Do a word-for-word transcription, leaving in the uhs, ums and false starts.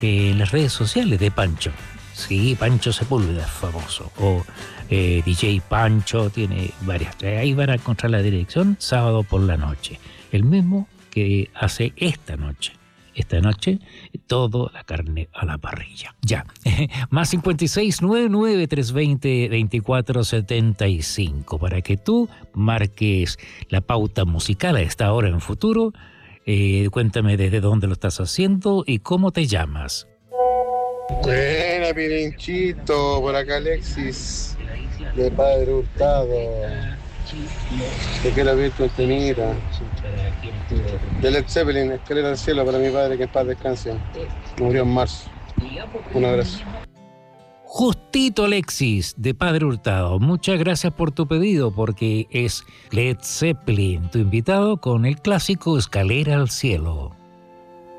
en las redes sociales de Pancho. Sí, Pancho Sepúlveda es famoso. O eh, D J Pancho, tiene varias. Ahí van a encontrar la dirección, sábado por la noche. El mismo que hace esta noche. Esta noche, todo la carne a la parrilla. Ya. Más cincuenta y seis, noventa y nueve, trescientos veinte, veinticuatro setenta y cinco. Para que tú marques la pauta musical a esta hora en futuro. Eh, cuéntame desde dónde lo estás haciendo y cómo te llamas. Buena, Pirinchito, por acá Alexis, de Padre Hurtado. Te quiero ver tu temita. De Led Zeppelin, Escalera al cielo para mi padre, que en paz descanse. Murió en marzo. Un abrazo. Justito Alexis, de Padre Hurtado. Muchas gracias por tu pedido, porque es Led Zeppelin, tu invitado, con el clásico Escalera al cielo.